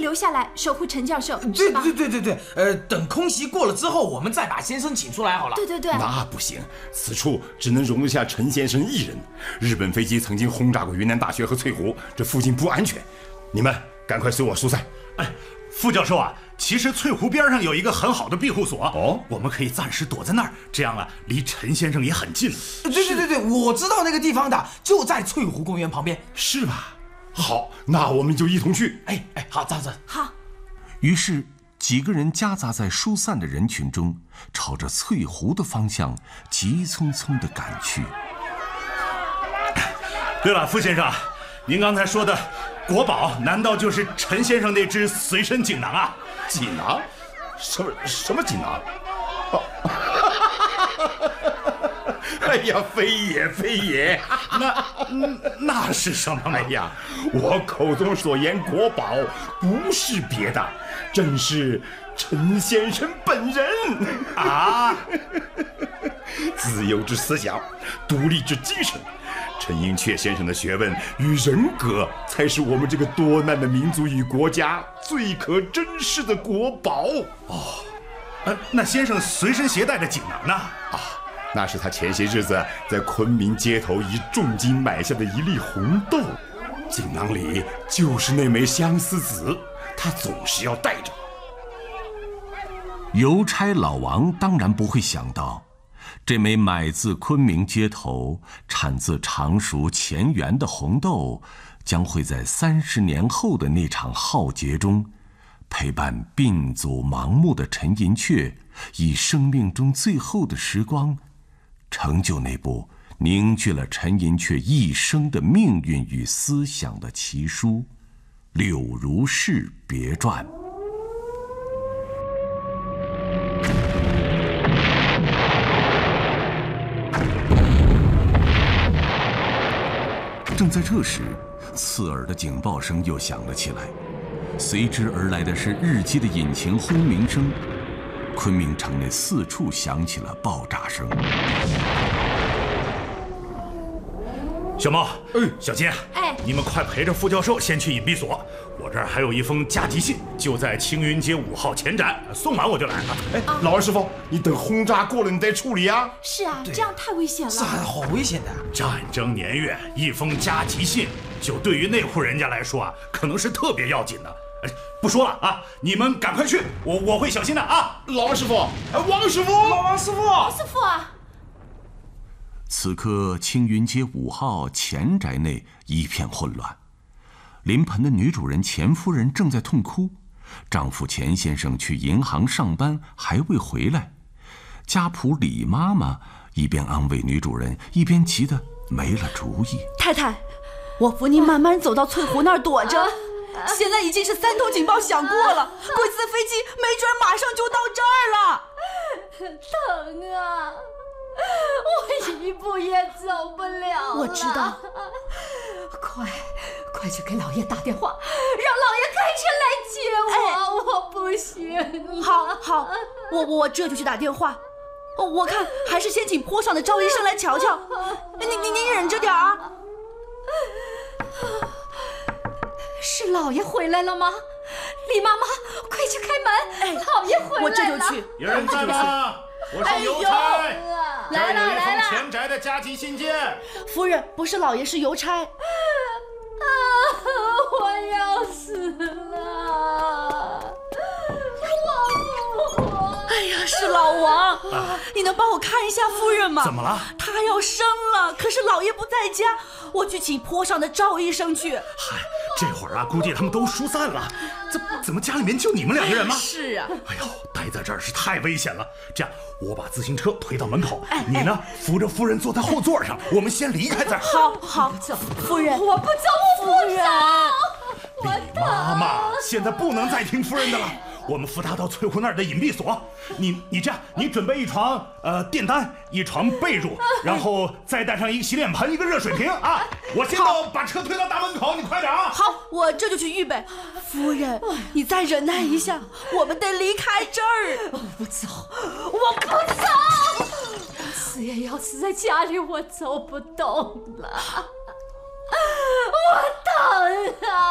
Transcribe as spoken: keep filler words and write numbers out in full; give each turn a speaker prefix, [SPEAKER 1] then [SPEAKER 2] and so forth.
[SPEAKER 1] 留下来守护陈教授，
[SPEAKER 2] 对对对对对，呃，等空袭过了之后，我们再把先生请出来好了。
[SPEAKER 1] 对对对，
[SPEAKER 3] 那不行，此处只能容得下陈先生一人。日本飞机曾经轰炸过云南大学和翠湖，这附近不安全。你们赶快随我疏散。
[SPEAKER 4] 哎，副教授啊，其实翠湖边上有一个很好的庇护所
[SPEAKER 3] 哦，
[SPEAKER 4] 我们可以暂时躲在那儿，这样啊，离陈先生也很近。
[SPEAKER 2] 对对对对，我知道那个地方的，就在翠湖公园旁边，
[SPEAKER 3] 是吧？好，那我们就一同去。
[SPEAKER 2] 哎哎，好，这样子。
[SPEAKER 1] 好。
[SPEAKER 5] 于是几个人夹杂在疏散的人群中，朝着翠湖的方向急匆匆地赶去。
[SPEAKER 4] 对了，傅先生，您刚才说的国宝，难道就是陈先生那只随身锦囊啊？
[SPEAKER 3] 锦囊？什么什么锦囊？哦哎呀，非也非也，
[SPEAKER 4] 那那是什么？
[SPEAKER 3] 哎呀，我口中所言国宝，不是别的，正是陈先生本人
[SPEAKER 4] 啊！
[SPEAKER 3] 自由之思想，独立之精神，陈寅恪先生的学问与人格，才是我们这个多难的民族与国家最可珍视的国宝。
[SPEAKER 4] 哦，呃，那先生随身携带的锦囊呢？
[SPEAKER 3] 啊。那是他前些日子在昆明街头以重金买下的一粒红豆，锦囊里就是那枚相思子，他总是要带着。
[SPEAKER 5] 邮差老王当然不会想到，这枚买自昆明街头、产自常熟乾源的红豆，将会在三十年后的那场浩劫中，陪伴病卒盲目的陈寅恪，以生命中最后的时光，成就那部凝聚了陈寅恪一生的命运与思想的奇书《柳如是别传》。正在这时，刺耳的警报声又响了起来，随之而来的是日机的引擎轰鸣声。昆明城内四处响起了爆炸声。
[SPEAKER 4] 小猫，
[SPEAKER 3] 哎，
[SPEAKER 4] 小金，
[SPEAKER 1] 哎，
[SPEAKER 4] 你们快陪着副教授先去隐蔽所，我这儿还有一封加急信，就在青云街五号前展，送完我就来了。
[SPEAKER 3] 哎，老二师傅，你等轰炸过了你再处理啊。
[SPEAKER 1] 是啊，这样太危险了。
[SPEAKER 2] 是啊，好危险的。
[SPEAKER 4] 战争年月，一封加急信，就对于那户人家来说啊，可能是特别要紧的。哎，不说了啊，你们赶快去，我我会小心的啊。
[SPEAKER 3] 老王师傅，哎，王师傅，
[SPEAKER 2] 老王师傅，
[SPEAKER 1] 王师傅啊！
[SPEAKER 5] 此刻青云街五号前宅内一片混乱，临盆的女主人钱夫人正在痛哭，丈夫钱先生去银行上班还未回来，家仆李妈妈一边安慰女主人，一边急得没了主意。
[SPEAKER 6] 太太，我扶您慢慢走到翠湖那儿躲着。现在已经是三通警报响过了，贵司的飞机没准马上就到这儿了。
[SPEAKER 7] 疼啊，我一步也走不了了。
[SPEAKER 6] 我知道，
[SPEAKER 7] 快快去给老爷打电话，让老爷开车来接我。哎，我不行了。
[SPEAKER 6] 好好，我我这就去打电话。我看还是先请坡上的赵医生来瞧瞧。你你你忍着点啊。
[SPEAKER 7] 是老爷回来了吗？李妈妈，快去开门！哎，老爷回来了。
[SPEAKER 6] 我这就去。
[SPEAKER 4] 有人在吗？我是邮差，
[SPEAKER 7] 来了来了。
[SPEAKER 4] 前宅的加急信件。
[SPEAKER 6] 夫人，不是老爷，是邮差。
[SPEAKER 7] 啊，我要死了！我不活。
[SPEAKER 6] 哎呀，是老王，啊、你能帮我看一下夫人吗？
[SPEAKER 4] 怎么了？
[SPEAKER 6] 她要生了，可是老爷不在家，我去请坡上的赵医生去。
[SPEAKER 4] 嗨，这会儿啊，估计他们都疏散了。怎怎么家里面就你们两个人吗？
[SPEAKER 6] 是啊。
[SPEAKER 4] 哎呦，待在这儿是太危险了。这样，我把自行车推到门口，
[SPEAKER 6] 哎、
[SPEAKER 4] 你呢扶着夫人坐在后座上，我们先离开这儿。
[SPEAKER 6] 好好，夫人，
[SPEAKER 7] 我不走，我不走。
[SPEAKER 4] 李妈妈，现在不能再听夫人的了。我们扶她到翠湖那儿的隐蔽所。你你这样，你准备一床呃电单，一床被褥，然后再带上一个洗脸盆，一个热水瓶啊。我先到把车推到大门口，你快点啊。
[SPEAKER 6] 好，我这就去预备。夫人，你再忍耐一下，我们得离开这儿。
[SPEAKER 7] 我不走，我不走，死也要死在家里，我走不动了，我疼啊。